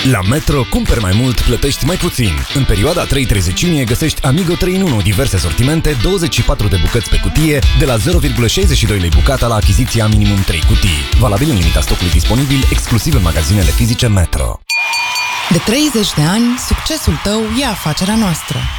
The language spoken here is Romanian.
La Metro, cumperi mai mult, plătești mai puțin. În perioada 3-30 iunie găsești Amigo 3 în 1, diverse sortimente, 24 de bucăți pe cutie, de la 0,62 lei bucata la achiziția minimum 3 cutii. Valabil în limita stocului disponibil, exclusiv în magazinele fizice Metro. De 30 de ani, succesul tău e afacerea noastră.